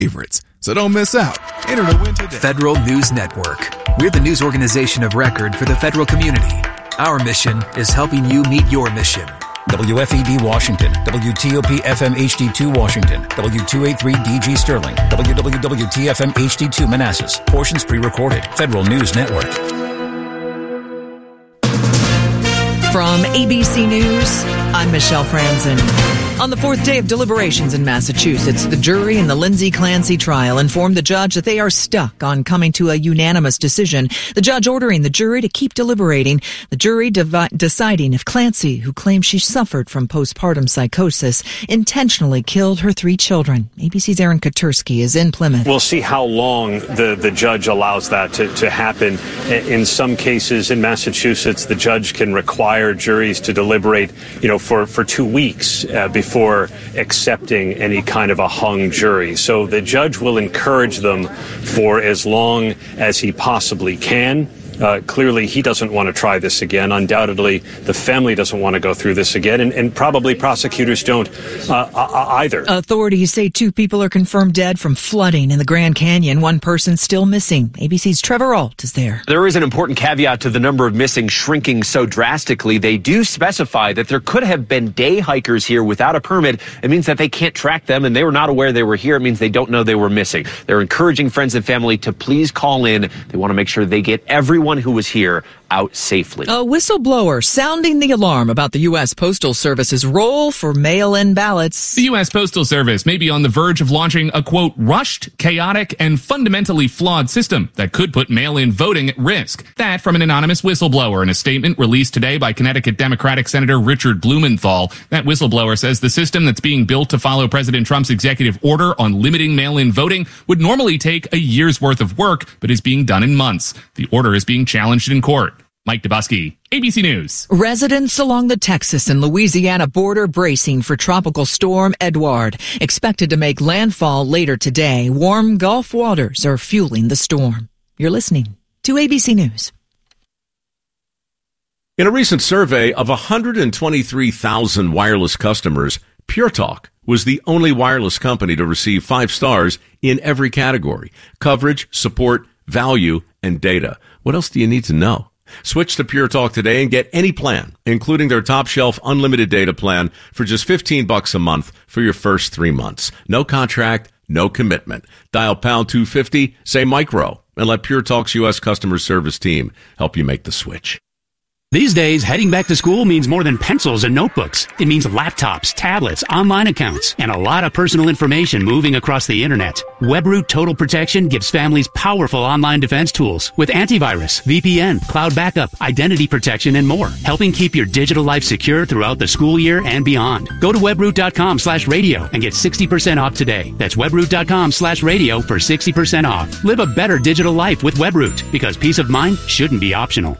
favorites. So don't miss out. Enter to win today. Federal News Network. We're the news organization of record for the federal community. Our mission is helping you meet your mission. WFED Washington, WTOP FM HD2 Washington, W283DG Sterling, WWWTFM HD2 Manassas. Portions pre-recorded. Federal News Network. From ABC News, I'm Michelle Franzen. On the fourth day of deliberations in Massachusetts, the jury in the Lindsay Clancy trial informed the judge that they are stuck on coming to a unanimous decision. The judge ordering the jury to keep deliberating. The jury deciding if Clancy, who claims she suffered from postpartum psychosis, intentionally killed her 3 children. ABC's Aaron Katursky is in Plymouth. We'll see how long the judge allows that to happen. In some cases in Massachusetts, the judge can require juries to deliberate, for 2 weeks before accepting any kind of a hung jury. So the judge will encourage them for as long as he possibly can. Clearly, he doesn't want to try this again. Undoubtedly, the family doesn't want to go through this again, and probably prosecutors don't either. Authorities say 2 people are confirmed dead from flooding in the Grand Canyon. 1 person still missing. ABC's Trevor Ault is there. There is an important caveat to the number of missing shrinking so drastically. They do specify that there could have been day hikers here without a permit. It means that they can't track them, and they were not aware they were here. It means they don't know they were missing. They're encouraging friends and family to please call in. They want to make sure they get everyone who was here out safely. A whistleblower sounding the alarm about the U.S. Postal Service's role for mail-in ballots. The U.S. Postal Service may be on the verge of launching a, quote, rushed, chaotic, and fundamentally flawed system that could put mail-in voting at risk. That from an anonymous whistleblower in a statement released today by Connecticut Democratic Senator Richard Blumenthal. That whistleblower says the system that's being built to follow President Trump's executive order on limiting mail-in voting would normally take a year's worth of work, but is being done in months. The order is being challenged in court. Mike Dubusky, ABC News. Residents along the Texas and Louisiana border bracing for Tropical Storm Edouard, expected to make landfall later today. Warm Gulf waters are fueling the storm. You're listening to ABC News. In a recent survey of 123,000 wireless customers, Pure Talk was the only wireless company to receive 5 stars in every category: coverage, support, value, and data. What else do you need to know? Switch to Pure Talk today and get any plan, including their top shelf unlimited data plan for just $15 a month for your first 3 months. No contract, no commitment. Dial pound 250, say micro, and let Pure Talk's U.S. customer service team help you make the switch. These days, heading back to school means more than pencils and notebooks. It means laptops, tablets, online accounts, and a lot of personal information moving across the internet. WebRoot Total Protection gives families powerful online defense tools with antivirus, VPN, cloud backup, identity protection, and more, helping keep your digital life secure throughout the school year and beyond. Go to webroot.com/radio and get 60% off today. That's webroot.com/radio for 60% off. Live a better digital life with WebRoot, because peace of mind shouldn't be optional.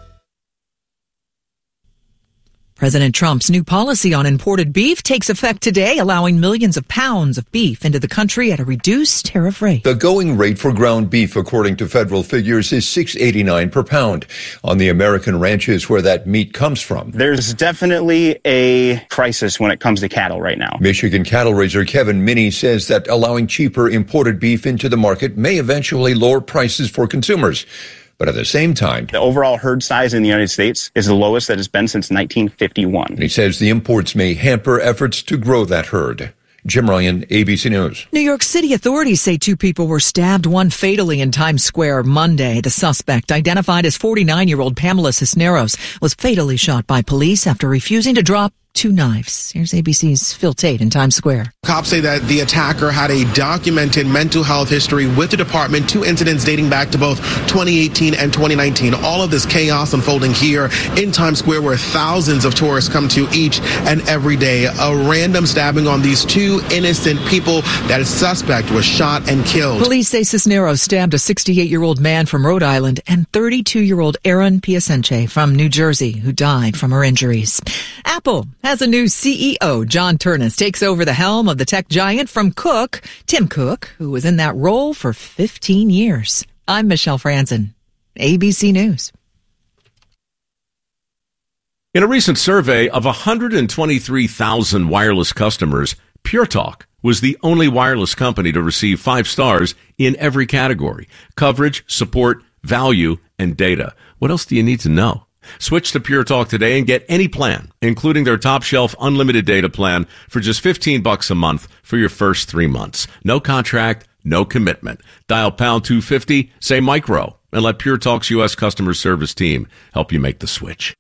President Trump's new policy on imported beef takes effect today, allowing millions of pounds of beef into the country at a reduced tariff rate. The going rate for ground beef, according to federal figures, is $6.89 per pound on the American ranches where that meat comes from. There's definitely a crisis when it comes to cattle right now. Michigan cattle raiser Kevin Minnie says that allowing cheaper imported beef into the market may eventually lower prices for consumers. But at the same time, the overall herd size in the United States is the lowest that it's been since 1951. And he says the imports may hamper efforts to grow that herd. Jim Ryan, ABC News. New York City authorities say 2 people were stabbed, 1 fatally in Times Square Monday. The suspect, identified as 49-year-old Pamela Cisneros, was fatally shot by police after refusing to drop 2 knives. Here's ABC's Phil Tate in Times Square. Cops say that the attacker had a documented mental health history with the department, 2 incidents dating back to both 2018 and 2019. All of this chaos unfolding here in Times Square, where thousands of tourists come to each and every day. A random stabbing on these 2 innocent people. That suspect was shot and killed. Police say Cisneros stabbed a 68-year-old man from Rhode Island and 32-year-old Aaron Piacenche from New Jersey, who died from her injuries. Apple has a new CEO. John Ternus takes over the helm of the tech giant from Tim Cook, who was in that role for 15 years. I'm Michelle Franzen, ABC News. In a recent survey of 123,000 wireless customers, Pure Talk was the only wireless company to receive 5 stars in every category: coverage, support, value, and data. What else do you need to know? Switch to Pure Talk today and get any plan, including their top shelf unlimited data plan, for just $15 a month for your first 3 months. No contract, no commitment. Dial pound 250, say micro, and let Pure Talk's U.S. customer service team help you make the switch.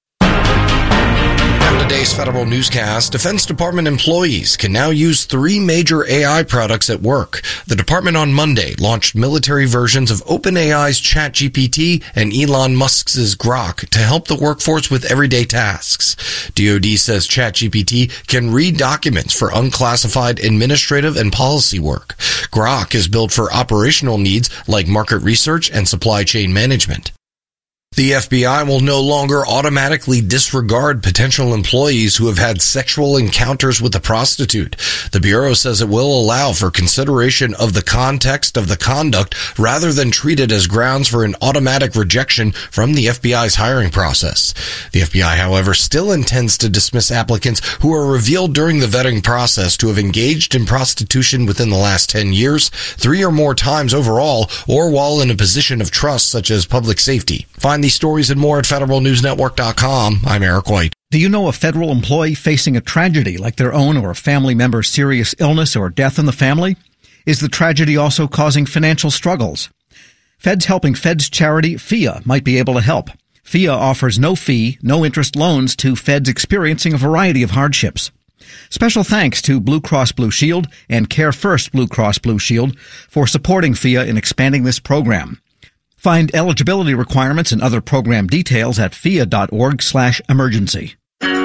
On today's Federal Newscast, Defense Department employees can now use 3 major AI products at work. The department on Monday launched military versions of OpenAI's ChatGPT and Elon Musk's Grok to help the workforce with everyday tasks. DoD says ChatGPT can read documents for unclassified administrative and policy work. Grok is built for operational needs like market research and supply chain management. The FBI will no longer automatically disregard potential employees who have had sexual encounters with a prostitute. The Bureau says it will allow for consideration of the context of the conduct rather than treat it as grounds for an automatic rejection from the FBI's hiring process. The FBI, however, still intends to dismiss applicants who are revealed during the vetting process to have engaged in prostitution within the last 10 years, 3 or more times overall, or while in a position of trust such as public safety. Find these stories and more at federalnewsnetwork.com. I'm Eric White. Do you know a federal employee facing a tragedy like their own or a family member's serious illness or death in the family? Is the tragedy also causing financial struggles? Feds Helping Feds charity FIA might be able to help. FIA offers no fee, no interest loans to feds experiencing a variety of hardships. Special thanks to Blue Cross Blue Shield and Care First Blue Cross Blue Shield for supporting FIA in expanding this program. Find eligibility requirements and other program details at fia.org/emergency.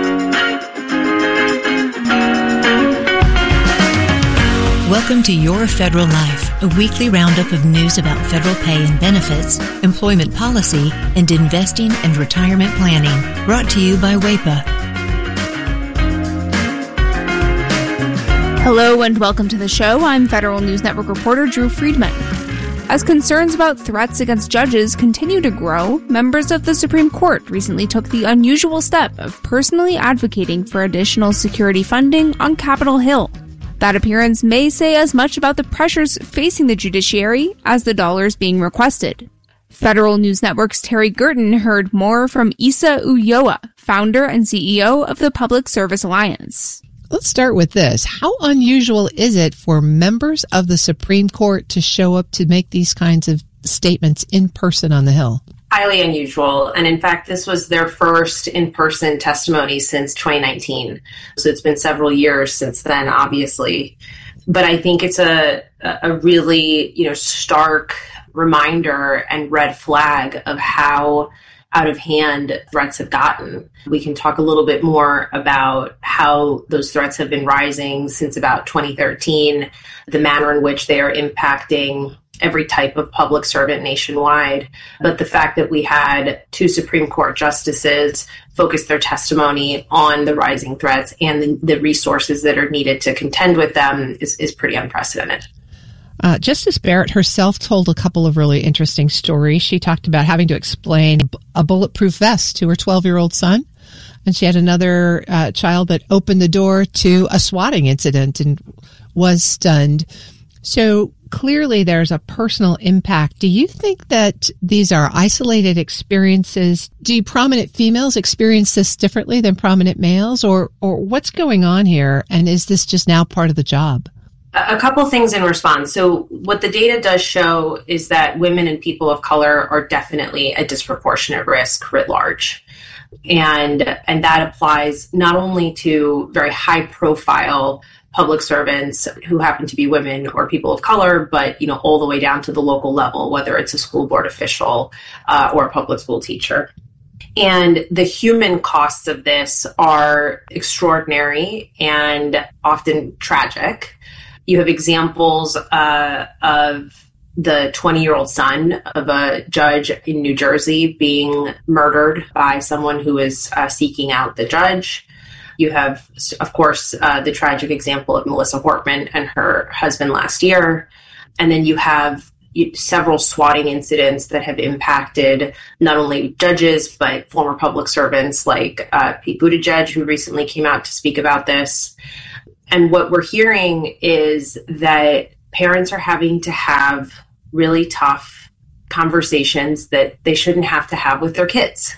Welcome to Your Federal Life, a weekly roundup of news about federal pay and benefits, employment policy, and investing and retirement planning. Brought to you by WAEPA. Hello and welcome to the show. I'm Federal News Network reporter Drew Friedman. As concerns about threats against judges continue to grow, members of the Supreme Court recently took the unusual step of personally advocating for additional security funding on Capitol Hill. That appearance may say as much about the pressures facing the judiciary as the dollars being requested. Federal News Network's Terry Gerton heard more from Issa Ulloa, founder and CEO of the Public Service Alliance. Let's start with this. How unusual is it for members of the Supreme Court to show up to make these kinds of statements in person on the Hill? Highly unusual. And in fact, this was their first in-person testimony since 2019. So it's been several years since then, obviously. But I think it's a really, stark reminder and red flag of how out of hand threats have gotten. We can talk a little bit more about how those threats have been rising since about 2013, the manner in which they are impacting every type of public servant nationwide. But the fact that we had 2 Supreme Court justices focus their testimony on the rising threats and the resources that are needed to contend with them is pretty unprecedented. Justice Barrett herself told a couple of really interesting stories. She talked about having to explain a bulletproof vest to her 12-year-old son. And she had another child that opened the door to a swatting incident and was stunned. So clearly there's a personal impact. Do you think that these are isolated experiences? Do prominent females experience this differently than prominent males? Or what's going on here? And is this just now part of the job? A couple things in response. So what the data does show is that women and people of color are definitely at disproportionate risk writ large. And that applies not only to very high profile public servants who happen to be women or people of color, but all the way down to the local level, whether it's a school board official or a public school teacher. And the human costs of this are extraordinary and often tragic. You have examples of the 20-year-old son of a judge in New Jersey being murdered by someone who is seeking out the judge. You have, of course, the tragic example of Melissa Hortman and her husband last year. And then you have several swatting incidents that have impacted not only judges, but former public servants like Pete Buttigieg, who recently came out to speak about this. And what we're hearing is that parents are having to have really tough conversations that they shouldn't have to have with their kids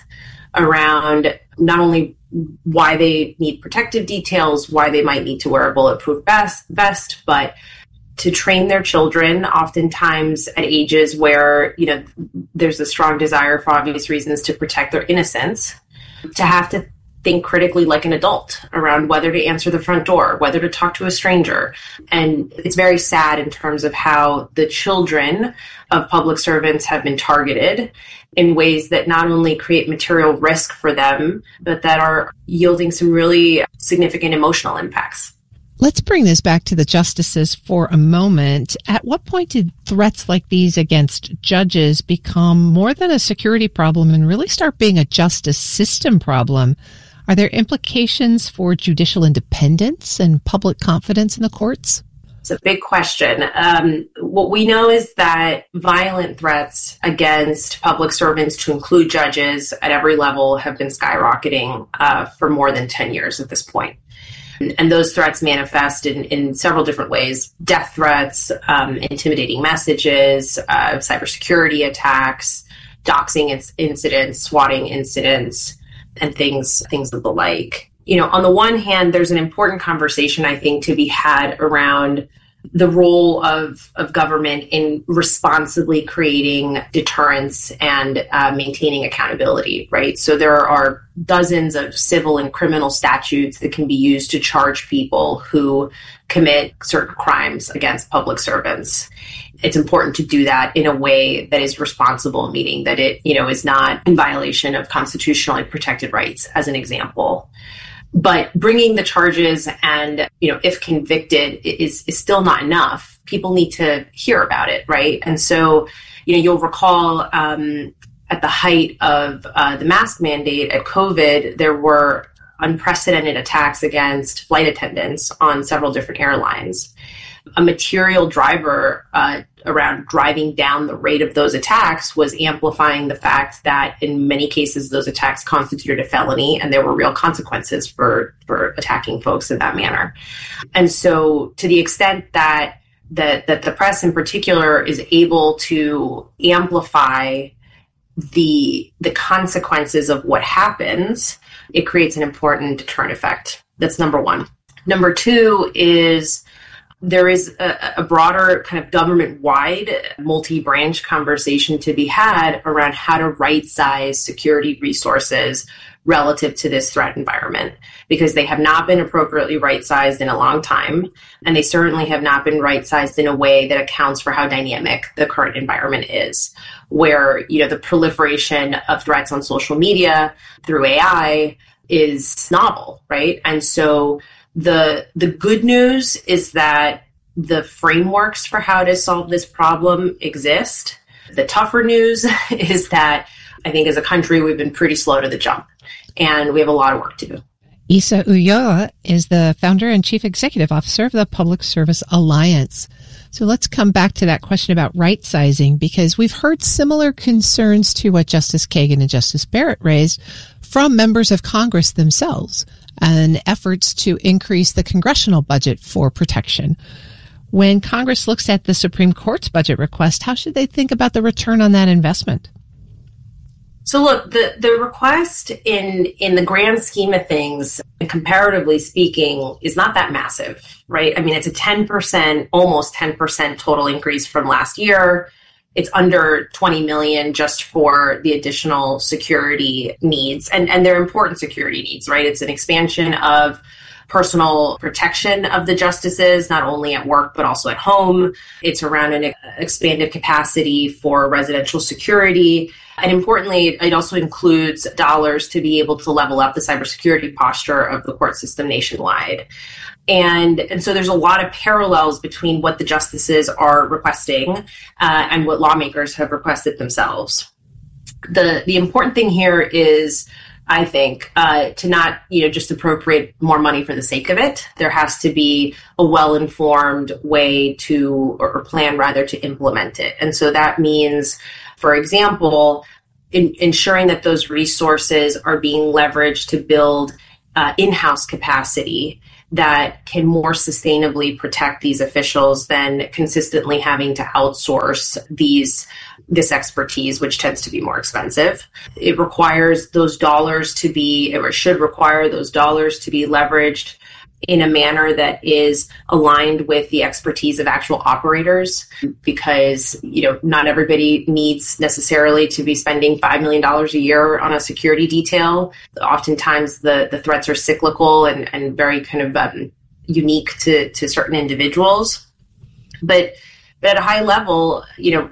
around not only why they need protective details, why they might need to wear a bulletproof vest, but to train their children, oftentimes at ages where, there's a strong desire for obvious reasons to protect their innocence, to have to think critically like an adult around whether to answer the front door, whether to talk to a stranger. And it's very sad in terms of how the children of public servants have been targeted in ways that not only create material risk for them, but that are yielding some really significant emotional impacts. Let's bring this back to the justices for a moment. At what point did threats like these against judges become more than a security problem and really start being a justice system problem? Are there implications for judicial independence and public confidence in the courts? It's a big question. What we know is that violent threats against public servants, to include judges at every level, have been skyrocketing for more than 10 years at this point. And those threats manifest in several different ways: death threats, intimidating messages, cybersecurity attacks, doxing incidents, swatting incidents, and things of the like. On the one hand, there's an important conversation, I think, to be had around the role of government in responsibly creating deterrence and maintaining accountability, right? So there are dozens of civil and criminal statutes that can be used to charge people who commit certain crimes against public servants. It's important to do that in a way that is responsible, meaning that it, is not in violation of constitutionally protected rights, as an example. But bringing the charges and, if convicted is still not enough. People need to hear about it, right? And so, you'll recall at the height of the mask mandate at COVID, there were unprecedented attacks against flight attendants on several different airlines. A material driver around driving down the rate of those attacks was amplifying the fact that in many cases those attacks constituted a felony and there were real consequences for attacking folks in that manner. And so to the extent that the press in particular is able to amplify the consequences of what happens, it creates an important deterrent effect. That's number one. Number two is there is a broader kind of government-wide multi-branch conversation to be had around how to right-size security resources relative to this threat environment, because they have not been appropriately right-sized in a long time, and they certainly have not been right-sized in a way that accounts for how dynamic the current environment is, where, the proliferation of threats on social media through AI is novel, right? And so the good news is that the frameworks for how to solve this problem exist. The tougher news is that I think as a country, we've been pretty slow to the jump, and we have a lot of work to do. Issa Ulloa is the founder and chief executive officer of the Public Service Alliance. So let's come back to that question about right-sizing, because we've heard similar concerns to what Justice Kagan and Justice Barrett raised from members of Congress themselves and efforts to increase the congressional budget for protection. When Congress looks at the Supreme Court's budget request, how should they think about the return on that investment? So look, the request in the grand scheme of things, and comparatively speaking, is not that massive, right? I mean, it's a 10%, almost 10% total increase from last year. It's under $20 million just for the additional security needs, and they're important security needs, right? It's an expansion of personal protection of the justices, not only at work, but also at home. It's around an expanded capacity for residential security. And importantly, it also includes dollars to be able to level up the cybersecurity posture of the court system nationwide. And so there's a lot of parallels between what the justices are requesting and what lawmakers have requested themselves. The important thing here is, I think, to not, just appropriate more money for the sake of it. There has to be a well-informed way or plan rather, to implement it. And so that means, for example, ensuring that those resources are being leveraged to build in-house capacity that can more sustainably protect these officials than consistently having to outsource this expertise, which tends to be more expensive. It requires those dollars to be, or should require those dollars to be leveraged in a manner that is aligned with the expertise of actual operators, because, not everybody needs necessarily to be spending $5 million a year on a security detail. Oftentimes the threats are cyclical and very kind of unique to certain individuals. But at a high level,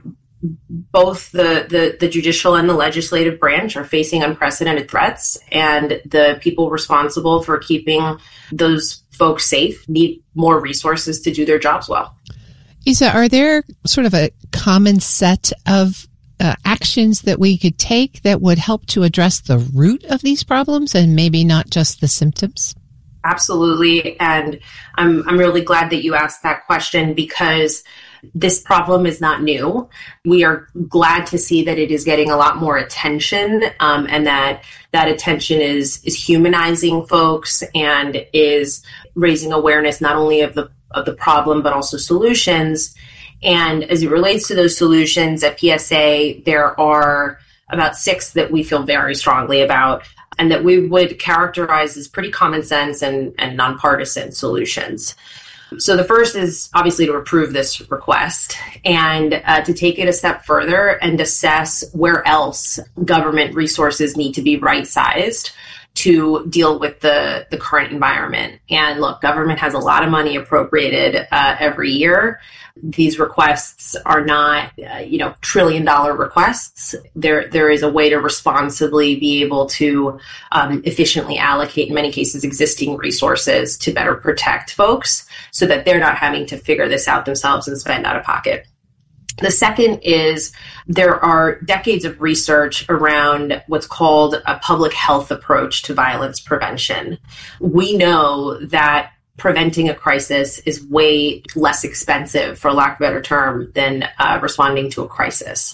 both the judicial and the legislative branch are facing unprecedented threats, and the people responsible for keeping those folks safe need more resources to do their jobs well. Isa, are there sort of a common set of actions that we could take that would help to address the root of these problems and maybe not just the symptoms? Absolutely. And I'm really glad that you asked that question, because this problem is not new. We are glad to see that it is getting a lot more attention, and that attention is humanizing folks and is raising awareness not only of the problem but also solutions. And as it relates to those solutions at PSA, there are about 6 that we feel very strongly about, and that we would characterize as pretty common sense and nonpartisan solutions. So the first is obviously to approve this request and to take it a step further and assess where else government resources need to be right-sized to deal with the current environment. And look, government has a lot of money appropriated every year. These requests are not, trillion-dollar requests. There is a way to responsibly be able to efficiently allocate, in many cases, existing resources to better protect folks so that they're not having to figure this out themselves and spend out of pocket. The second is there are decades of research around what's called a public health approach to violence prevention. We know that preventing a crisis is way less expensive, for lack of a better term, than responding to a crisis.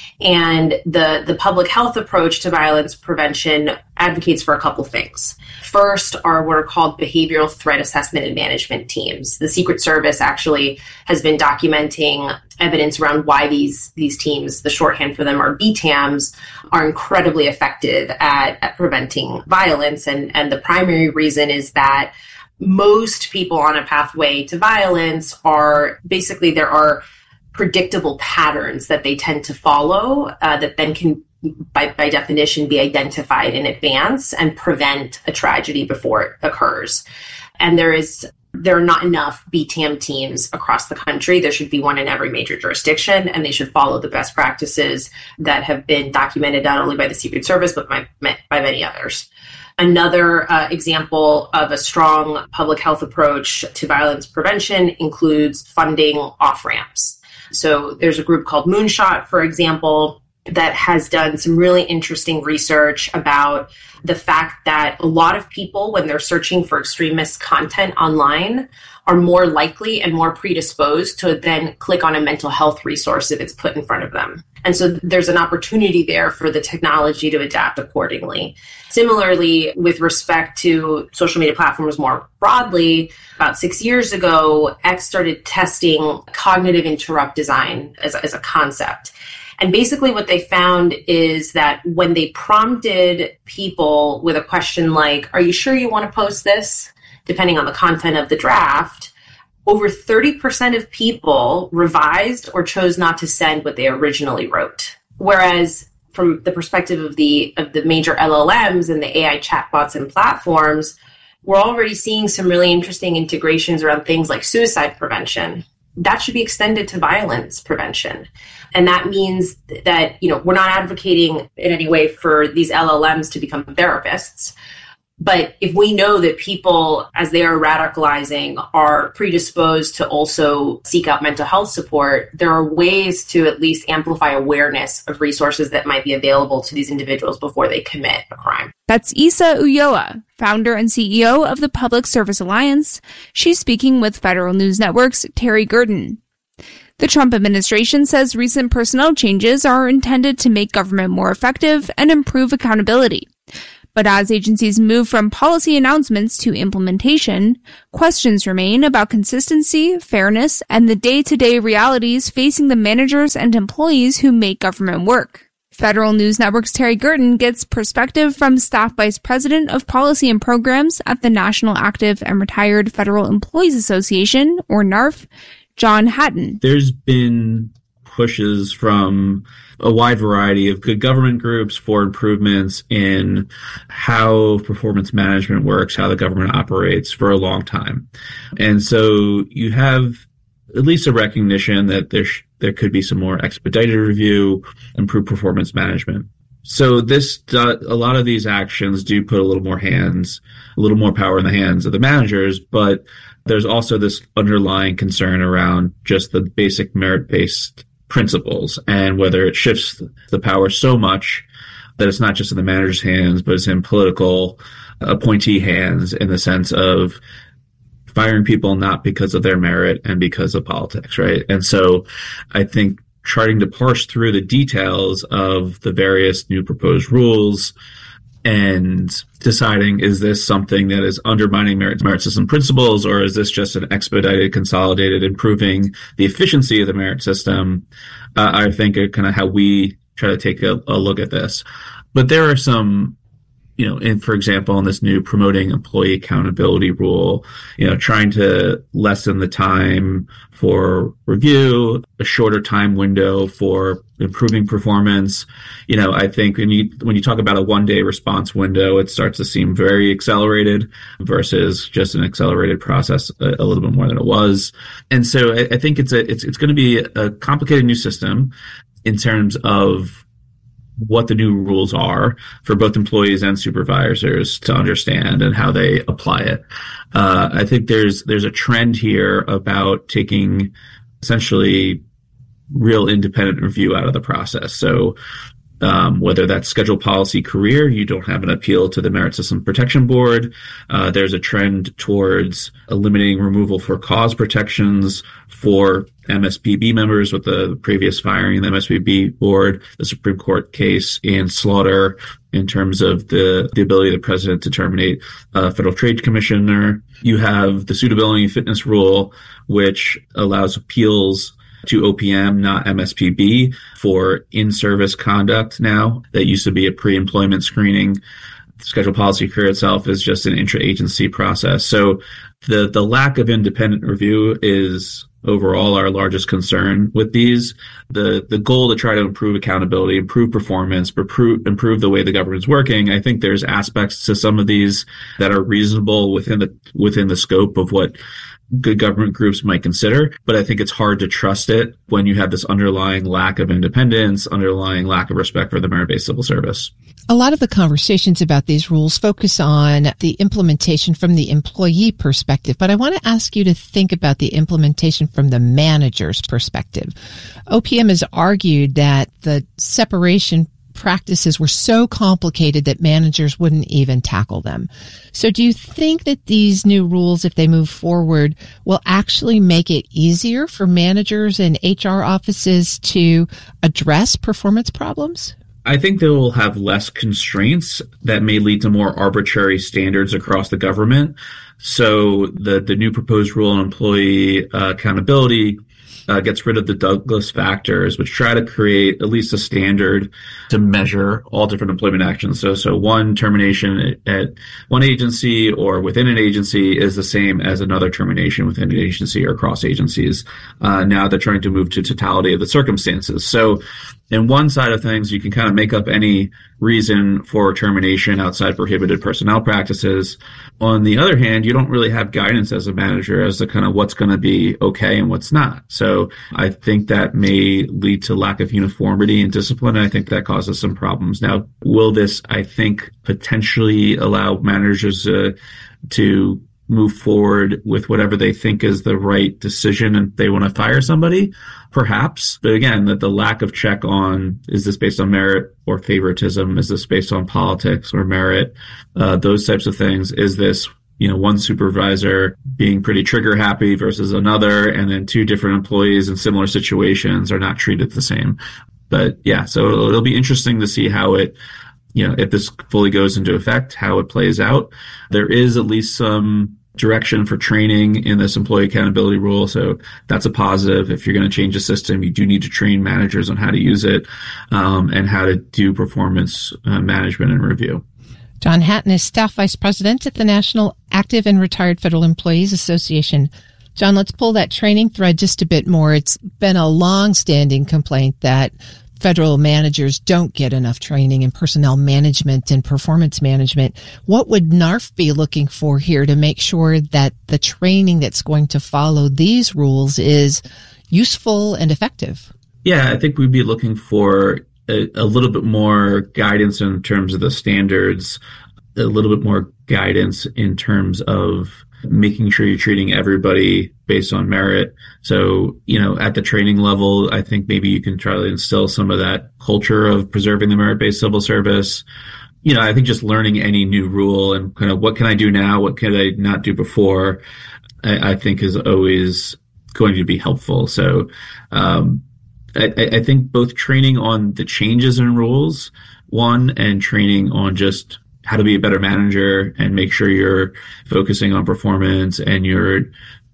And the public health approach to violence prevention advocates for a couple things. First are what are called behavioral threat assessment and management teams. The Secret Service actually has been documenting evidence around why these teams, the shorthand for them are BTAMs, are incredibly effective at preventing violence. And the primary reason is that most people on a pathway to violence are basically, there are predictable patterns that they tend to follow that then can, by definition, be identified in advance and prevent a tragedy before it occurs. And there are not enough BTAM teams across the country. There should be one in every major jurisdiction, and they should follow the best practices that have been documented not only by the Secret Service, but by many others. Another example of a strong public health approach to violence prevention includes funding off-ramps. So there's a group called Moonshot, for example, that has done some really interesting research about the fact that a lot of people, when they're searching for extremist content online, are more likely and more predisposed to then click on a mental health resource if it's put in front of them. And so there's an opportunity there for the technology to adapt accordingly. Similarly, with respect to social media platforms more broadly, about 6 years ago, X started testing cognitive interrupt design as a concept. And basically what they found is that when they prompted people with a question like, "Are you sure you want to post this?" depending on the content of the draft, over 30% of people revised or chose not to send what they originally wrote. Whereas from the perspective of the major LLMs and the AI chatbots and platforms, we're already seeing some really interesting integrations around things like suicide prevention. That should be extended to violence prevention. And that means that, we're not advocating in any way for these LLMs to become therapists. But if we know that people, as they are radicalizing, are predisposed to also seek out mental health support, there are ways to at least amplify awareness of resources that might be available to these individuals before they commit a crime. That's Isa Ulloa, founder and CEO of the Public Service Alliance. She's speaking with Federal News Network's Terry Gurdon. The Trump administration says recent personnel changes are intended to make government more effective and improve accountability. But as agencies move from policy announcements to implementation, questions remain about consistency, fairness, and the day-to-day realities facing the managers and employees who make government work. Federal News Network's Terry Gerton gets perspective from Staff Vice President of Policy and Programs at the National Active and Retired Federal Employees Association, or NARF, John Hatton. There's been pushes from a wide variety of good government groups for improvements in how performance management works, how the government operates for a long time. And so you have at least a recognition that there could be some more expedited review, improved performance management. So a lot of these actions do put a little more power in the hands of the managers, but there's also this underlying concern around just the basic merit-based principles and whether it shifts the power so much that it's not just in the manager's hands, but it's in political appointee hands in the sense of firing people not because of their merit and because of politics, right? And so I think trying to parse through the details of the various new proposed rules and deciding, is this something that is undermining merit system principles, or is this just an expedited, consolidated, improving the efficiency of the merit system, I think are kind of how we try to take a look at this. But there are some, for example, in this new promoting employee accountability rule, trying to lessen the time for review, a shorter time window for improving performance. I think when you talk about a 1-day response window, it starts to seem very accelerated versus just an accelerated process a little bit more than it was. And so I think it's going to be a complicated new system in terms of what the new rules are for both employees and supervisors to understand and how they apply it. I think there's a trend here about taking essentially real independent review out of the process. So whether that's scheduled policy career, you don't have an appeal to the Merit System Protection Board. There's a trend towards eliminating removal for cause protections for MSPB members with the previous firing in the MSPB board, the Supreme Court case in Slaughter in terms of the ability of the president to terminate a Federal Trade Commissioner. You have the suitability and fitness rule, which allows appeals to OPM, not MSPB, for in-service conduct now. That used to be a pre-employment screening. The scheduled policy career itself is just an intra-agency process. So the lack of independent review is overall our largest concern with these. The goal to try to improve accountability, improve performance, improve the way the government's working. I think there's aspects to some of these that are reasonable within the scope of what good government groups might consider, but I think it's hard to trust it when you have this underlying lack of independence, underlying lack of respect for the merit-based civil service. A lot of the conversations about these rules focus on the implementation from the employee perspective, but I want to ask you to think about the implementation from the manager's perspective. OPM has argued that the separation practices were so complicated that managers wouldn't even tackle them. So do you think that these new rules, if they move forward, will actually make it easier for managers and HR offices to address performance problems? I think they will have less constraints that may lead to more arbitrary standards across the government. So the new proposed rule on employee accountability gets rid of the Douglas factors, which try to create at least a standard to measure all different employment actions. So one termination at one agency or within an agency is the same as another termination within an agency or across agencies. Now they're trying to move to totality of the circumstances. So in one side of things, you can kind of make up any reason for termination outside prohibited personnel practices. On the other hand, you don't really have guidance as a manager as to kind of what's going to be okay and what's not. So I think that may lead to lack of uniformity and discipline. And I think that causes some problems. Now, will this, I think, potentially allow managers to move forward with whatever they think is the right decision and they want to fire somebody? Perhaps. But again, the lack of check on, is this based on merit or favoritism? Is this based on politics or merit? Those types of things. Is this, one supervisor being pretty trigger happy versus another, and then two different employees in similar situations are not treated the same? But yeah, so it'll be interesting to see how it if this fully goes into effect, how it plays out. There is at least some direction for training in this employee accountability rule. So that's a positive. If you're going to change the system, you do need to train managers on how to use it and how to do performance management and review. John Hatton is Staff Vice President at the National Active and Retired Federal Employees Association. John, let's pull that training thread just a bit more. It's been a long-standing complaint that federal managers don't get enough training in personnel management and performance management. What would NARF be looking for here to make sure that the training that's going to follow these rules is useful and effective? Yeah, I think we'd be looking for a little bit more guidance in terms of the standards, a little bit more guidance in terms of making sure you're treating everybody based on merit. So, at the training level, I think maybe you can try to instill some of that culture of preserving the merit-based civil service. I think just learning any new rule and kind of what can I do now? What can I not do before? I think is always going to be helpful. So, I think both training on the changes in rules, and training on just how to be a better manager and make sure you're focusing on performance and you're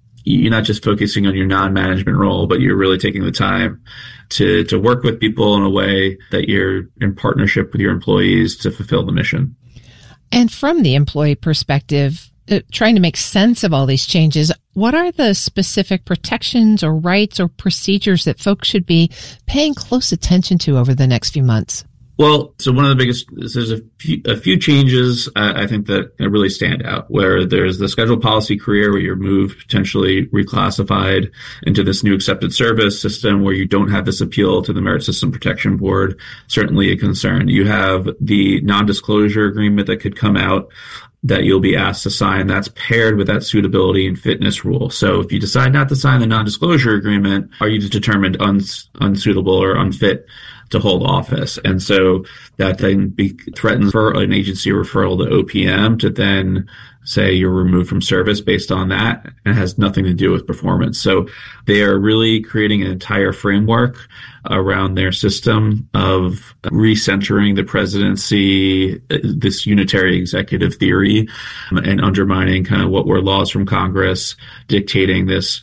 not just focusing on your non-management role, but you're really taking the time to work with people in a way that you're in partnership with your employees to fulfill the mission. And from the employee perspective, trying to make sense of all these changes, what are the specific protections or rights or procedures that folks should be paying close attention to over the next few months? Well, so one of the biggest, there's a few changes I think that really stand out, where there's the scheduled policy career where you're moved, potentially reclassified into this new accepted service system where you don't have this appeal to the Merit System Protection Board. Certainly a concern. You have the non-disclosure agreement that could come out that you'll be asked to sign. That's paired with that suitability and fitness rule. So if you decide not to sign the non-disclosure agreement, are you determined unsuitable or unfit to hold office? And so that then threatens for an agency referral to OPM to then say you're removed from service based on that, and it has nothing to do with performance. So they are really creating an entire framework around their system of recentering the presidency, this unitary executive theory, and undermining kind of what were laws from Congress dictating this,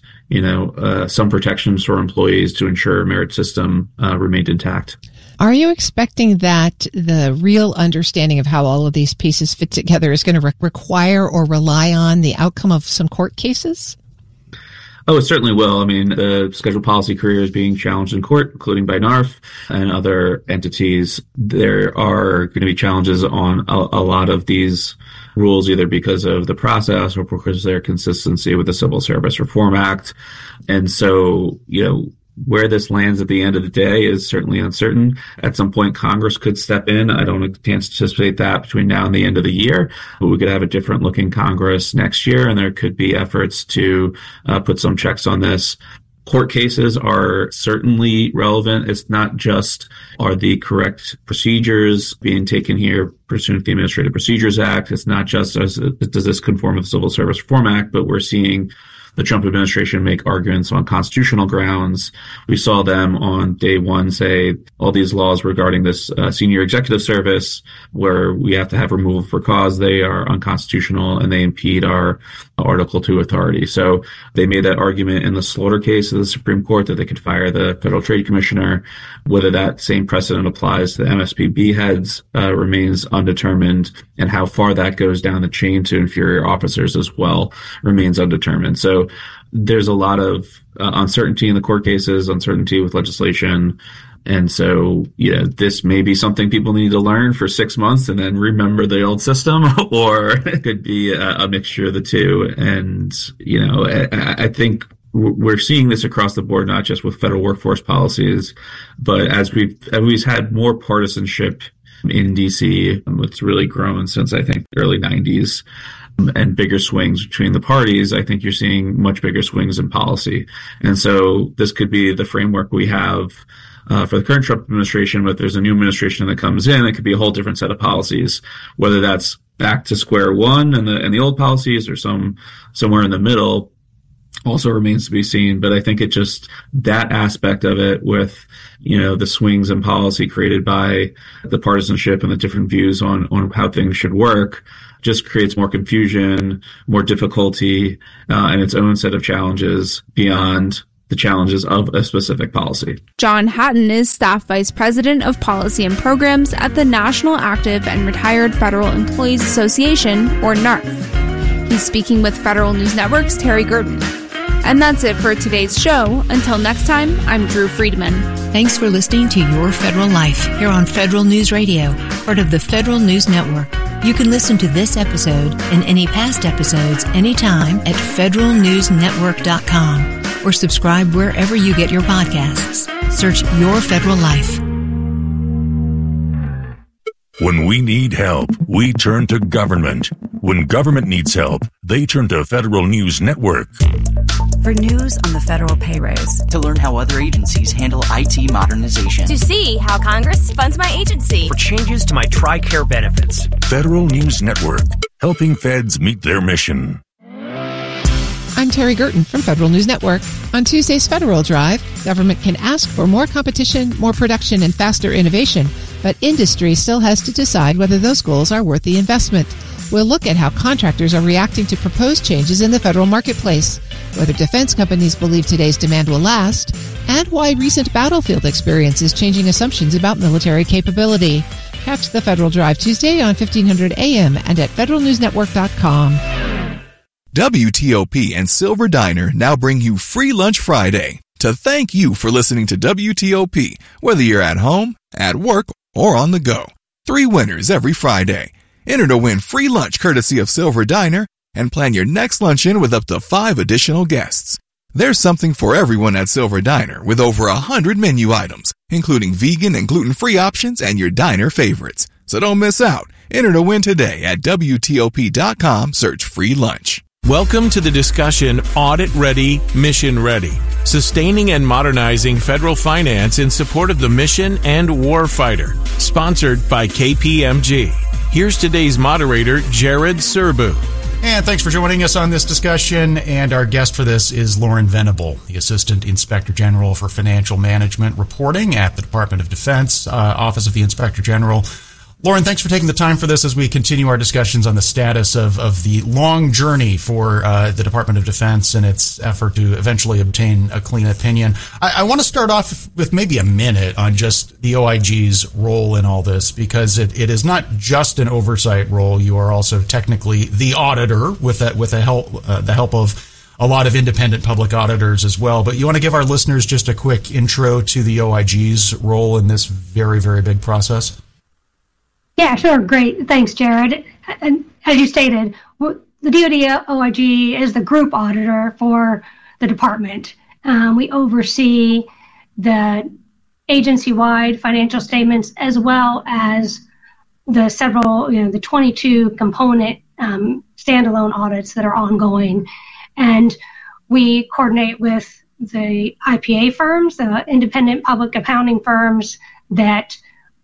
some protections for employees to ensure merit system remained intact. Are you expecting that the real understanding of how all of these pieces fit together is going to require or rely on the outcome of some court cases? Oh, it certainly will. I mean, the scheduled policy career is being challenged in court, including by NARF and other entities. There are going to be challenges on a lot of these rules, either because of the process or because of their consistency with the Civil Service Reform Act. And so, where this lands at the end of the day is certainly uncertain. At some point, Congress could step in. I don't anticipate that between now and the end of the year, but we could have a different looking Congress next year, and there could be efforts to put some checks on this. Court cases are certainly relevant. It's not just are the correct procedures being taken here pursuant to the Administrative Procedures Act. It's not just does this conform with the Civil Service Reform Act, but we're seeing the Trump administration make arguments on constitutional grounds. We saw them on day one say all these laws regarding this senior executive service where we have to have removal for cause, they are unconstitutional and they impede our Article 2 authority. So they made that argument in the Slaughter case of the Supreme Court that they could fire the Federal Trade Commissioner. Whether that same precedent applies to the MSPB heads remains undetermined, and how far that goes down the chain to inferior officers as well remains undetermined. So there's a lot of uncertainty in the court cases, uncertainty with legislation. And so, this may be something people need to learn for 6 months and then remember the old system, or it could be a mixture of the two. And, I think we're seeing this across the board, not just with federal workforce policies, but as we've had more partisanship in DC, it's really grown since I think the early 90s. And bigger swings between the parties, I think you're seeing much bigger swings in policy. And so this could be the framework we have for the current Trump administration, but if there's a new administration that comes in, it could be a whole different set of policies, whether that's back to square one and the old policies or somewhere in the middle. also remains to be seen. But I think it just, that aspect of it with, the swings in policy created by the partisanship and the different views on how things should work just creates more confusion, more difficulty, and its own set of challenges beyond the challenges of a specific policy. John Hatton is Staff Vice President of Policy and Programs at the National Active and Retired Federal Employees Association, or NARF. He's speaking with Federal News Network's Terry Gurdon. And that's it for today's show. Until next time, I'm Drew Friedman. Thanks for listening to Your Federal Life here on Federal News Radio, part of the Federal News Network. You can listen to this episode and any past episodes anytime at federalnewsnetwork.com or subscribe wherever you get your podcasts. Search Your Federal Life. When we need help, we turn to government. When government needs help, they turn to Federal News Network. For news on the federal pay raise. To learn how other agencies handle IT modernization. To see how Congress funds my agency. For changes to my TRICARE benefits. Federal News Network, helping feds meet their mission. I'm Terry Gurdon from Federal News Network. On Tuesday's Federal Drive, government can ask for more competition, more production, and faster innovation, but industry still has to decide whether those goals are worth the investment. We'll look at how contractors are reacting to proposed changes in the federal marketplace, whether defense companies believe today's demand will last, and why recent battlefield experience is changing assumptions about military capability. Catch the Federal Drive Tuesday on 1500 AM and at federalnewsnetwork.com. WTOP and Silver Diner now bring you Free Lunch Friday to thank you for listening to WTOP, whether you're at home, at work, or on the go. 3 winners every Friday. Enter to win free lunch courtesy of Silver Diner and plan your next luncheon with up to 5 additional guests. There's something for everyone at Silver Diner with over 100 menu items, including vegan and gluten-free options and your diner favorites. So don't miss out. Enter to win today at WTOP.com. Search free lunch. Welcome to the discussion Audit Ready, Mission Ready, sustaining and modernizing federal finance in support of the mission and warfighter, sponsored by KPMG. Here's today's moderator, Jared Serbu. And thanks for joining us on this discussion. And our guest for this is Lauren Venable, the Assistant Inspector General for Financial Management Reporting at the Department of Defense, Office of the Inspector General. Lauren, thanks for taking the time for this as we continue our discussions on the status of the long journey for the Department of Defense and its effort to eventually obtain a clean opinion. I want to start off with maybe a minute on just the OIG's role in all this, because it is not just an oversight role. You are also technically the auditor with the help of a lot of independent public auditors as well. But you want to give our listeners just a quick intro to the OIG's role in this very, very big process? Yeah, sure. Great. Thanks, Jared. And as you stated, the DoD OIG is the group auditor for the department. We oversee the agency-wide financial statements as well as the several, the 22 component standalone audits that are ongoing. And we coordinate with the IPA firms, the independent public accounting firms that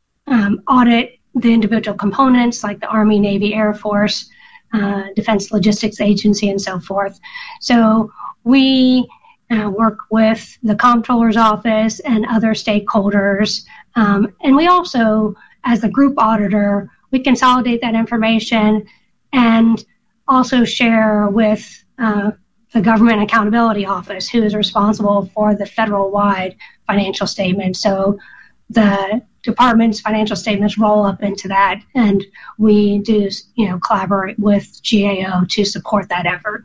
audit the individual components like the Army, Navy, Air Force, Defense Logistics Agency, and so forth. So we work with the Comptroller's Office and other stakeholders. And we also, as the group auditor, we consolidate that information and also share with the Government Accountability Office, who is responsible for the federal-wide financial statement. So the department's financial statements roll up into that, and we do, collaborate with GAO to support that effort.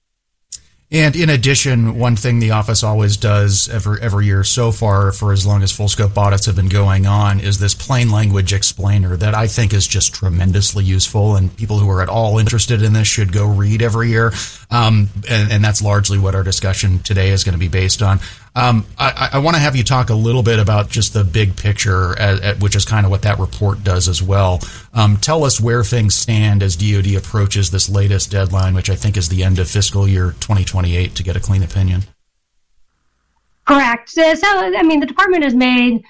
And in addition, one thing the office always does every year so far, for as long as full scope audits have been going on, is this plain language explainer that I think is just tremendously useful, and people who are at all interested in this should go read every year. And that's largely what our discussion today is going to be based on. I want to have you talk a little bit about just the big picture, which is kind of what that report does as well. Tell us where things stand as DoD approaches this latest deadline, which I think is the end of fiscal year 2028, to get a clean opinion. Correct. So, the department has made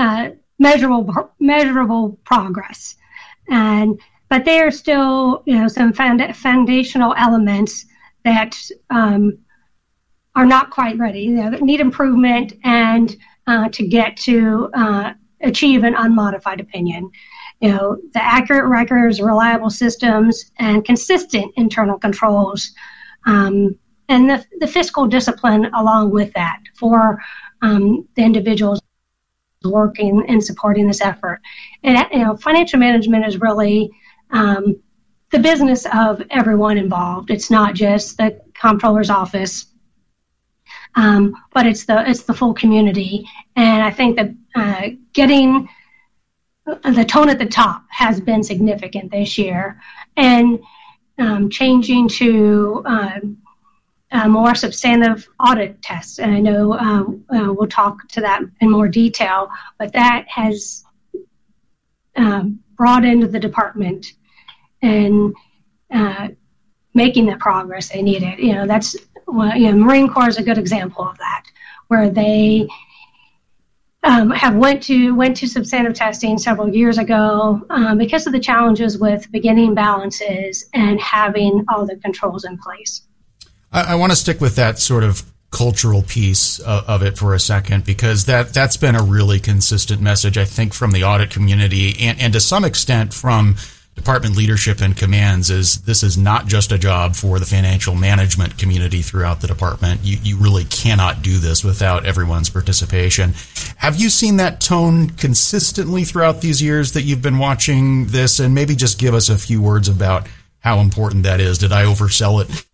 measurable progress, but there are still, some foundational elements that are not quite ready. They need improvement and to get to achieve an unmodified opinion. The accurate records, reliable systems, and consistent internal controls, and the fiscal discipline along with that for the individuals working and supporting this effort. And financial management is really the business of everyone involved. It's not just the comptroller's office, but it's the full community. And I think that getting the tone at the top has been significant this year, and changing to more substantive audit tests. And I know we'll talk to that in more detail, but that has brought into the department and making the progress they needed. That's Marine Corps is a good example of that, where they have went to substantive testing several years ago because of the challenges with beginning balances and having all the controls in place. I want to stick with that sort of cultural piece of it for a second, because that's been a really consistent message, I think, from the audit community and to some extent from department leadership and commands. Is this is not just a job for the financial management community throughout the department. You really cannot do this without everyone's participation. Have you seen that tone consistently throughout these years that you've been watching this? And maybe just give us a few words about how important that is. Did I oversell it?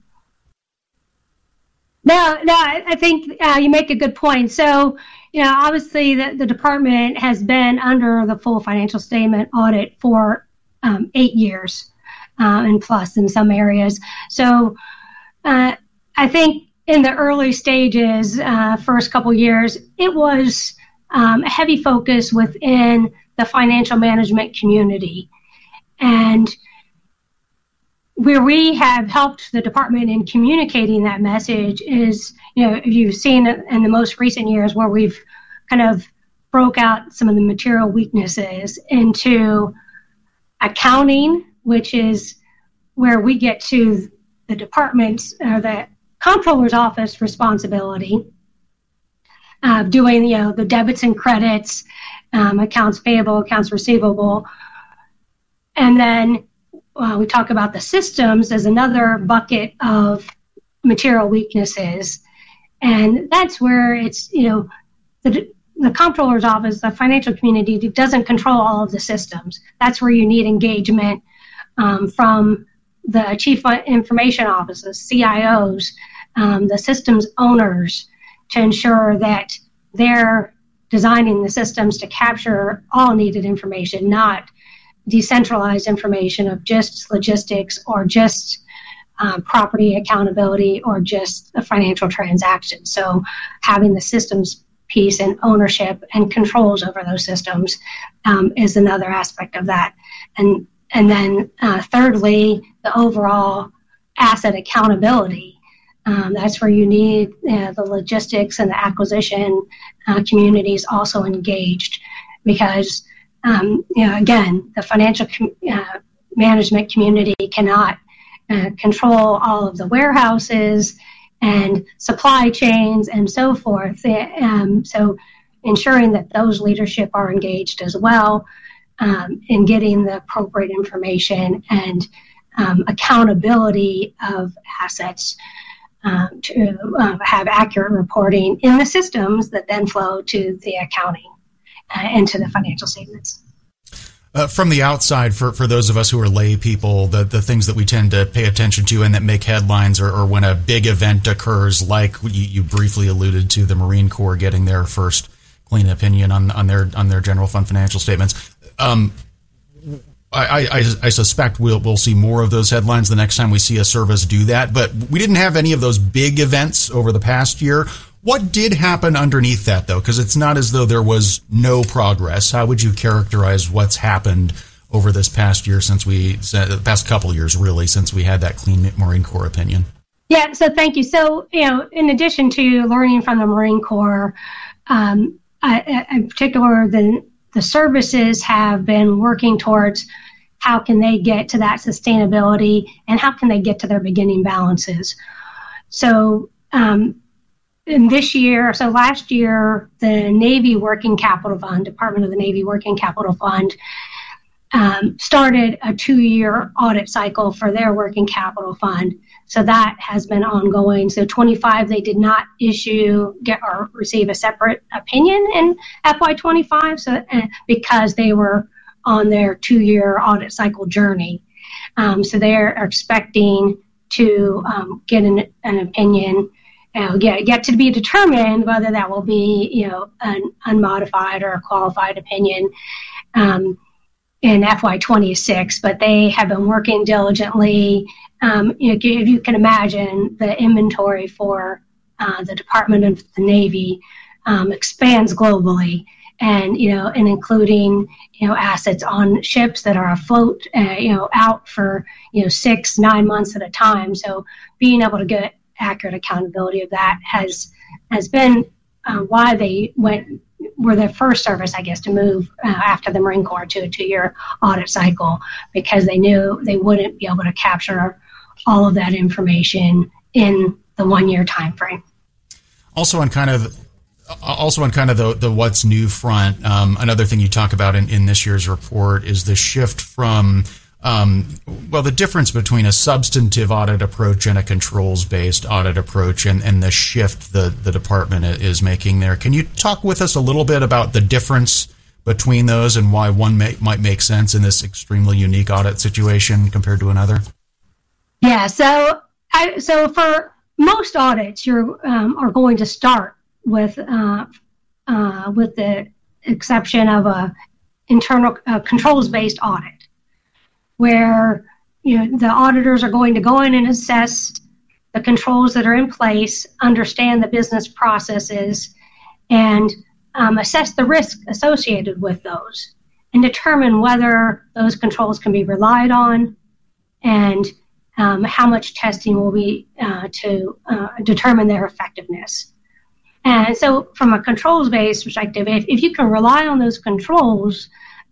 No, I think you make a good point. So, obviously the department has been under the full financial statement audit for 8 years and plus in some areas. So I think in the early stages, first couple years, it was a heavy focus within the financial management community. And where we have helped the department in communicating that message is, you've seen in the most recent years where we've kind of broke out some of the material weaknesses into accounting, which is where we get to the department's or the comptroller's office responsibility of doing, the debits and credits, accounts payable, accounts receivable. And then we talk about the systems as another bucket of material weaknesses. And that's where it's, the comptroller's office, the financial community, doesn't control all of the systems. That's where you need engagement from the chief information officers, CIOs, the systems owners, to ensure that they're designing the systems to capture all needed information, not decentralized information of just logistics or just property accountability or just a financial transaction. So having the systems piece and ownership and controls over those systems is another aspect of that. And then thirdly, the overall asset accountability. That's where you need the logistics and the acquisition communities also engaged, because again, the financial management community cannot control all of the warehouses and supply chains and so forth. So ensuring that those leadership are engaged as well in getting the appropriate information and accountability of assets to have accurate reporting in the systems that then flow to the accounting and to the financial statements. From the outside, for those of us who are lay people, the things that we tend to pay attention to and that make headlines are when a big event occurs, like you briefly alluded to, the Marine Corps getting their first clean opinion on their general fund financial statements. I suspect we'll see more of those headlines the next time we see a service do that, but we didn't have any of those big events over the past year. What did happen underneath that, though? Because it's not as though there was no progress. How would you characterize what's happened over this past year the past couple of years, really, since we had that clean Marine Corps opinion? Yeah, so thank you. So, in addition to learning from the Marine Corps, in particular, the services have been working towards how can they get to that sustainability and how can they get to their beginning balances. So, in this year, so last year, the Navy Working Capital Fund, Department of the Navy Working Capital Fund, started a 2-year audit cycle for their working capital fund. So that has been ongoing. So 25, they did not receive a separate opinion in FY25, so because they were on their 2-year audit cycle journey. So they're expecting to get an opinion, get to be determined whether that will be, an unmodified or a qualified opinion in FY26. But they have been working diligently. If you can imagine, the inventory for the Department of the Navy expands globally, and including assets on ships that are afloat, out for 6-9 months at a time. So being able to get accurate accountability of that has been why they were the first service, I guess, to move after the Marine Corps to a 2-year audit cycle, because they knew they wouldn't be able to capture all of that information in the 1-year time frame. Also on kind of the what's new front, another thing you talk about in this year's report is the shift from the difference between a substantive audit approach and a controls-based audit approach, and the shift the department is making there. Can you talk with us a little bit about the difference between those and why one might make sense in this extremely unique audit situation compared to another? Yeah, so for most audits, you are going to start with the exception of a internal controls-based audit, where the auditors are going to go in and assess the controls that are in place, understand the business processes, and assess the risk associated with those, and determine whether those controls can be relied on, and how much testing will be to determine their effectiveness. And so from a controls-based perspective, if you can rely on those controls,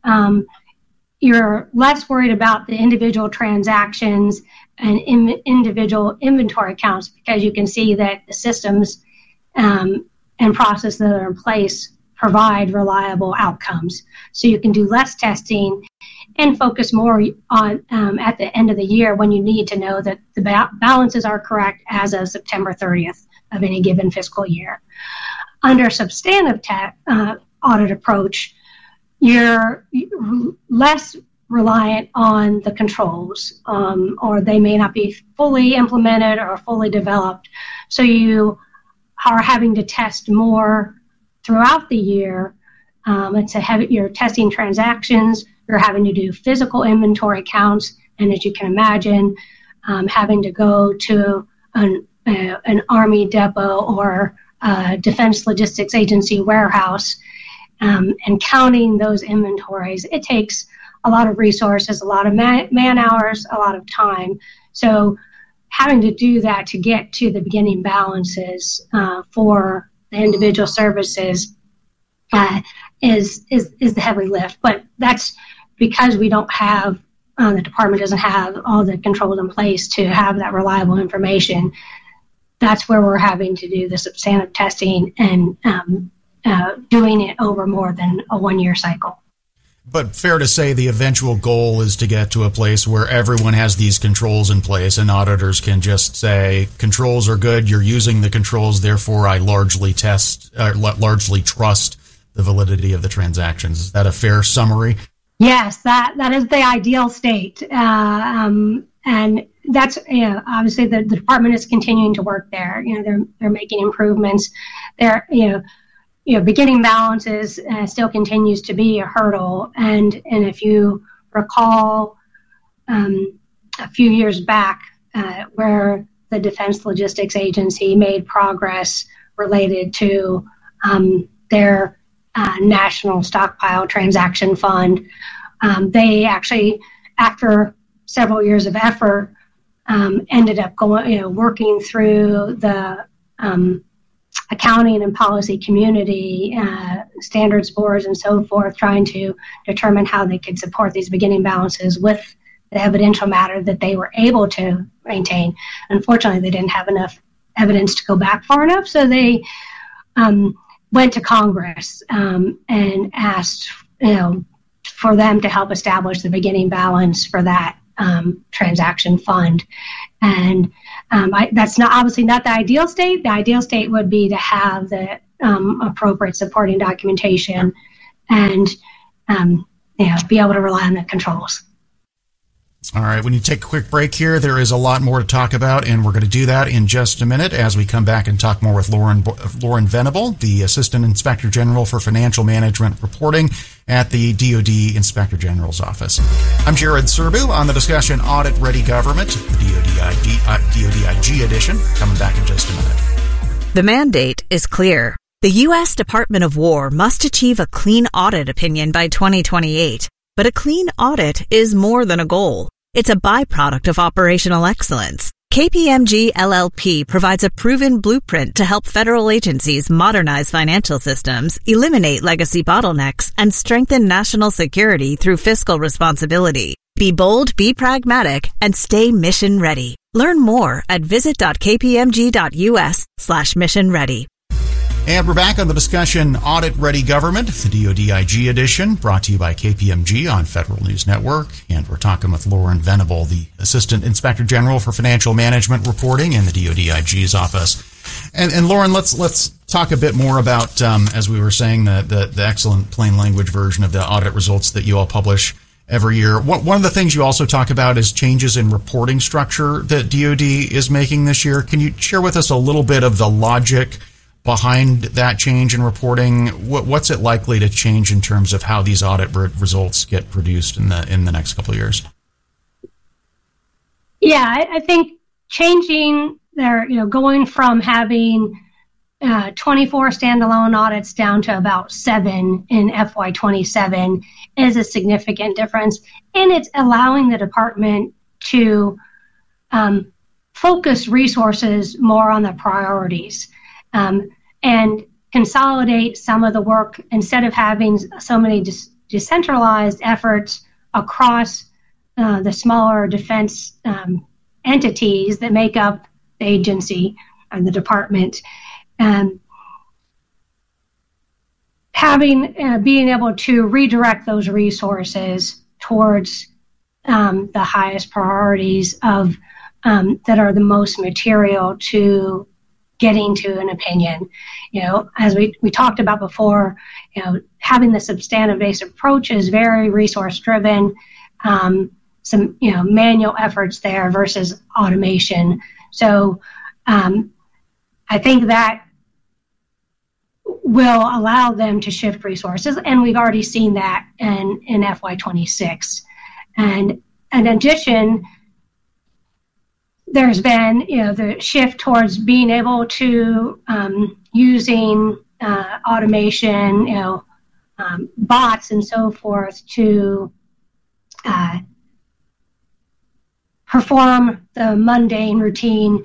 you're less worried about the individual transactions and individual inventory counts, because you can see that the systems and processes that are in place provide reliable outcomes. So you can do less testing and focus more on at the end of the year, when you need to know that the balances are correct as of September 30th of any given fiscal year. Under a substantive audit approach, you're less reliant on the controls, or they may not be fully implemented or fully developed. So you are having to test more throughout the year. You're testing transactions, you're having to do physical inventory counts, and as you can imagine, having to go to an Army depot or Defense Logistics Agency warehouse and counting those inventories. It takes a lot of resources, a lot of man hours, a lot of time. So having to do that to get to the beginning balances for the individual services is the heavy lift. But that's because we don't have, the department doesn't have all the controls in place to have that reliable information. That's where we're having to do the substantive testing and doing it over more than a 1-year cycle. But fair to say the eventual goal is to get to a place where everyone has these controls in place and auditors can just say, controls are good, you're using the controls, therefore I largely trust the validity of the transactions. Is that a fair summary? Yes, that is the ideal state. And that's, obviously the department is continuing to work there. They're making improvements. They're, beginning balances still continues to be a hurdle. And if you recall a few years back where the Defense Logistics Agency made progress related to their National Stockpile Transaction Fund, they actually, after several years of effort, ended up working through the accounting and policy community, standards boards and so forth, trying to determine how they could support these beginning balances with the evidential matter that they were able to maintain. Unfortunately, they didn't have enough evidence to go back far enough. So they went to Congress and asked, for them to help establish the beginning balance for that transaction fund. And that's obviously not the ideal state. The ideal state would be to have the appropriate supporting documentation and be able to rely on the controls. All right, we need to take a quick break here. There is a lot more to talk about, and we're going to do that in just a minute as we come back and talk more with Lauren Venable, the Assistant Inspector General for Financial Management Reporting at the DoD Inspector General's Office. I'm Jared Serbu on the discussion Audit Ready Government, the DoD IG edition, coming back in just a minute. The mandate is clear. The U.S. Department of War must achieve a clean audit opinion by 2028. But a clean audit is more than a goal. It's a byproduct of operational excellence. KPMG LLP provides a proven blueprint to help federal agencies modernize financial systems, eliminate legacy bottlenecks, and strengthen national security through fiscal responsibility. Be bold, be pragmatic, and stay mission ready. Learn more at visit.kpmg.us/mission ready. And we're back on the discussion Audit Ready Government, the DoD IG edition, brought to you by KPMG on Federal News Network. And we're talking with Lauren Venable, the Assistant Inspector General for Financial Management Reporting in the DoD IG's office. And Lauren, let's talk a bit more about, as we were saying, the excellent plain language version of the audit results that you all publish every year. One of the things you also talk about is changes in reporting structure that DoD is making this year. Can you share with us a little bit of the logic behind that change in reporting? What's it likely to change in terms of how these audit results get produced in the next couple of years? Yeah, I think changing going from having 24 standalone audits down to about 7 in FY27 is a significant difference, and it's allowing the department to focus resources more on the priorities. And consolidate some of the work instead of having so many decentralized efforts across the smaller defense entities that make up the agency and the department. Being able to redirect those resources towards the highest priorities of that are the most material to getting to an opinion. As we talked about before, having the substantive-based approach is very resource-driven, some, manual efforts there versus automation. So I think that will allow them to shift resources, and we've already seen that in FY26. And in addition, there's been, the shift towards being able to using automation, bots and so forth to perform the mundane, routine,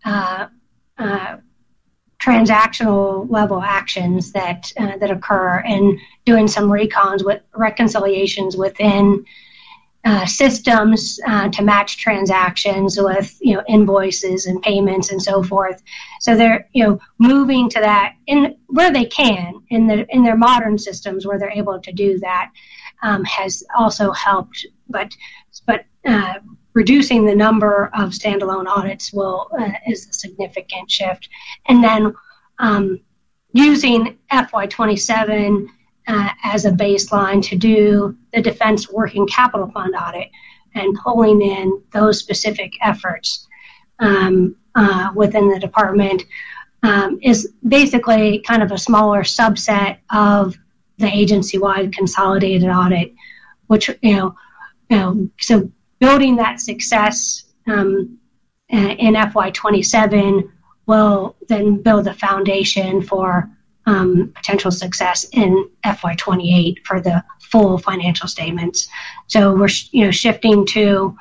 transactional level actions that occur, and doing some reconciliations within systems to match transactions with invoices and payments and so forth. So they're moving to that in where they can in their modern systems where they're able to do that has also helped. But reducing the number of standalone audits is a significant shift. And then using FY27 as a baseline to do the Defense Working Capital Fund audit and pulling in those specific efforts within the department is basically kind of a smaller subset of the agency-wide consolidated audit, which, so building that success in FY27 will then build the foundation for potential success in FY28 for the full financial statements. So we're shifting to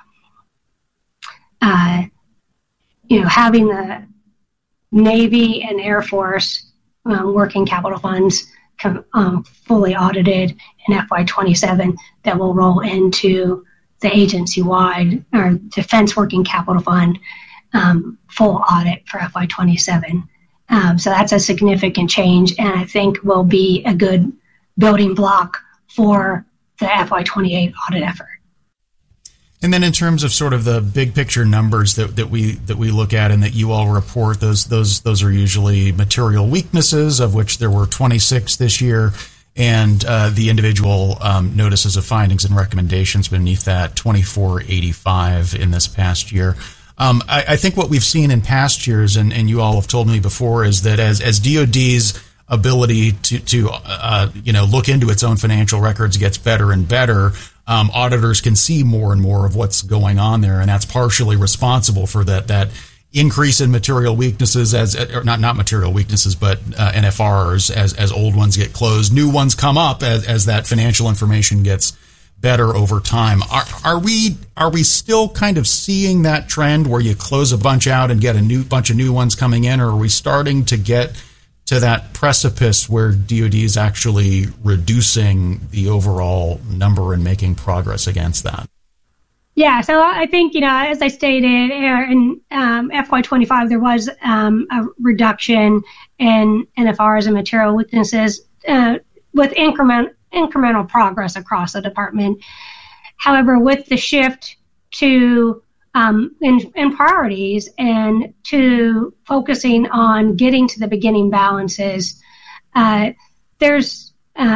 having the Navy and Air Force working capital funds fully audited in FY27 that will roll into the agency-wide or Defense Working Capital Fund full audit for FY27. So that's a significant change, and I think will be a good building block for the FY28 audit effort. And then in terms of sort of the big picture numbers that we look at and that you all report, those are usually material weaknesses, of which there were 26 this year, and the individual notices of findings and recommendations beneath that, 2485 in this past year. I think what we've seen in past years, and you all have told me before, is that as DoD's ability to look into its own financial records gets better and better, auditors can see more and more of what's going on there, and that's partially responsible for that increase in material weaknesses, not material weaknesses, but NFRs as old ones get closed, new ones come up as that financial information gets better over time. Are we still kind of seeing that trend where you close a bunch out and get a bunch of new ones coming in, or are we starting to get to that precipice where DoD is actually reducing the overall number and making progress against that? Yeah, so I think, as I stated, in FY25, there was a reduction in NFRs and material weaknesses with incremental progress across the department. However, with the shift to in priorities and to focusing on getting to the beginning balances, there's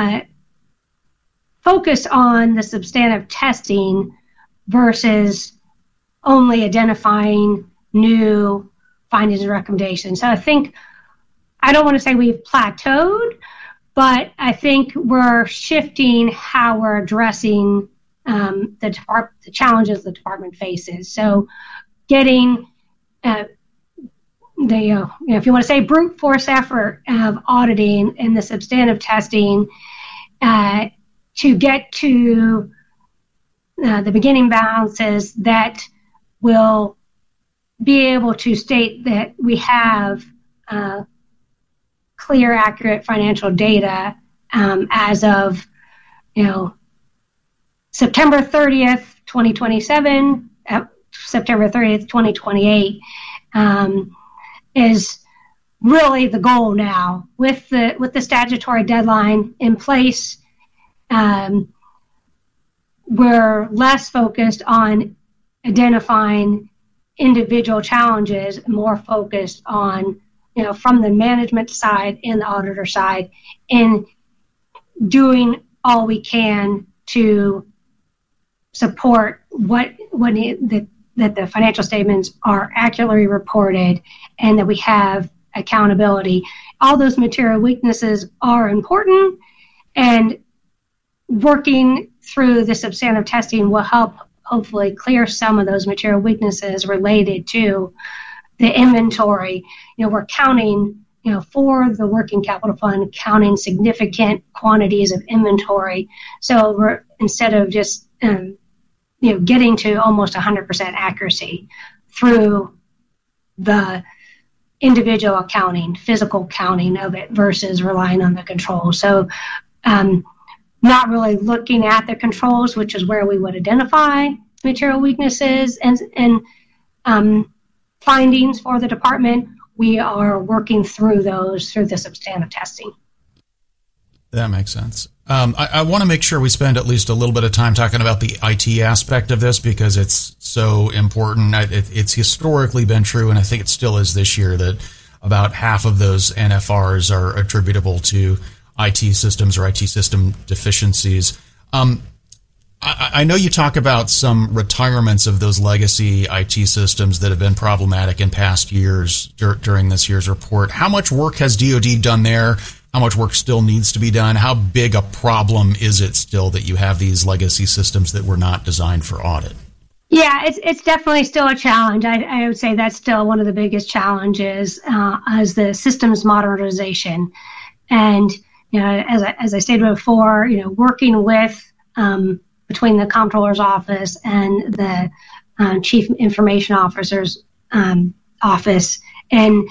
focus on the substantive testing versus only identifying new findings and recommendations. So I think, I don't want to say we've plateaued, but I think we're shifting how we're addressing the challenges the department faces. So getting if you want to say brute force effort of auditing and the substantive testing to get to the beginning balances that will be able to state that we have clear, accurate financial data as of, September 30th, 2027, September 30th, 2028 is really the goal now. With the statutory deadline in place, we're less focused on identifying individual challenges, more focused on, from the management side and the auditor side, and doing all we can to support that the financial statements are accurately reported and that we have accountability. All those material weaknesses are important, and working through the substantive testing will help hopefully clear some of those material weaknesses related to the inventory. We're counting, for the working capital fund, counting significant quantities of inventory. So we're, instead of just, getting to almost 100% accuracy through the individual accounting, physical counting of it versus relying on the controls. So not really looking at the controls, which is where we would identify material weaknesses and findings for the department. We are working through those through the substantive testing. That makes sense. I want to make sure we spend at least a little bit of time talking about the IT aspect of this, because it's so important. It's historically been true, and I think it still is this year, that about half of those NFRs are attributable to IT systems or IT system deficiencies. I know you talk about some retirements of those legacy IT systems that have been problematic in past years during this year's report. How much work has DoD done there? How much work still needs to be done? How big a problem is it still that you have these legacy systems that were not designed for audit? Yeah, it's definitely still a challenge. I would say that's still one of the biggest challenges as the systems modernization. And as I stated before, working with between the comptroller's office and the chief information officer's office, and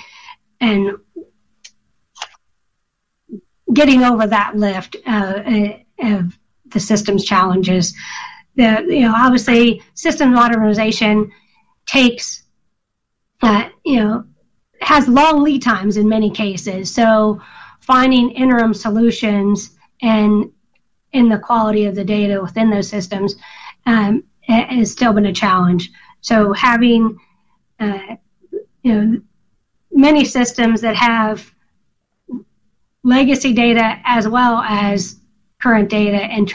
getting over that lift of the systems challenges. Obviously, system modernization takes has long lead times in many cases. So finding interim solutions and in the quality of the data within those systems has still been a challenge. So having many systems that have legacy data as well as current data and